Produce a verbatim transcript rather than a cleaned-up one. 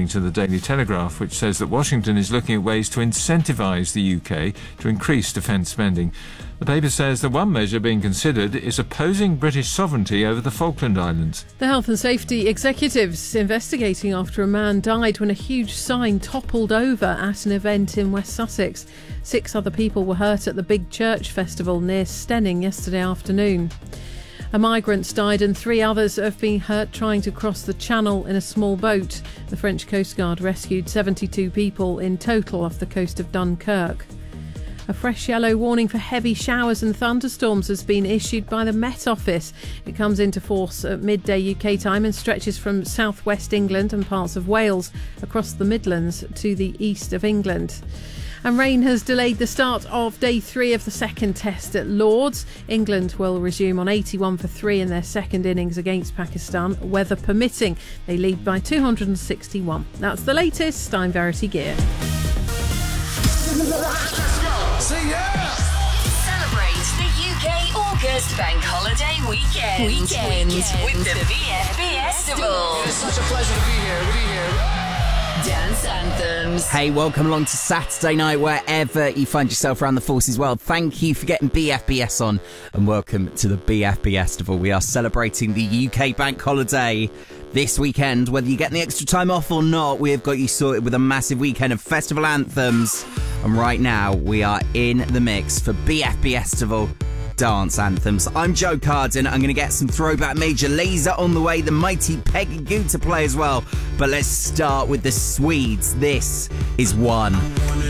according to the Daily Telegraph, which says that Washington is looking at ways to incentivise the U K to increase defence spending. The paper says that one measure being considered is opposing British sovereignty over the Falkland Islands. The Health and Safety Executive's investigating after a man died when a huge sign toppled over at an event in West Sussex. Six other people were hurt at the Big Church Festival near Stenning yesterday afternoon. A migrant died and three others have been hurt trying to cross the channel in a small boat. The French Coast Guard rescued seventy-two people in total off the coast of Dunkirk. A fresh yellow warning for heavy showers and thunderstorms has been issued by the Met Office. It comes into force at midday U K time and stretches from southwest England and parts of Wales across the Midlands to the east of England. And rain has delayed the start of day three of the second test at Lord's. England will resume on eighty-one for three in their second innings against Pakistan, weather permitting. They lead by two hundred sixty-one. That's the latest. I'm Verity Gear. See ya! Celebrate the U K August Bank Holiday Weekend. Weekend, weekend. With the B F B Festival. It's such a pleasure to be here. To be here. Dance anthems. Hey, welcome along to Saturday night, wherever you find yourself around the Forces world. Thank you for getting B F B S on, and welcome to the B F B Festival. We are celebrating the U K Bank Holiday this weekend. Whether you get the extra time off or not, we have got you sorted with a massive weekend of festival anthems. And right now, we are in the mix for B F B Festival dance anthems. I'm Joe Carden. I'm going to get some throwback Major Lazer on the way, the mighty Peggy Goo to play as well. But let's start with the Swedes. This is One.